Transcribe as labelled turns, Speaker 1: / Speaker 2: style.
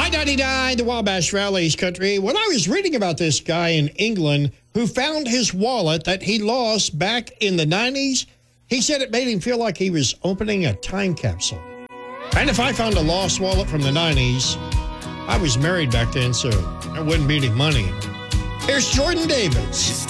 Speaker 1: I-99, the Wabash Valley's country. When I was reading about this guy in England who found his wallet that he lost back in the 90s, he said it made him feel like he was opening a time capsule. And if I found a lost wallet from the 90s, I was married back then, so I wouldn't be any money. Here's Jordan Davis.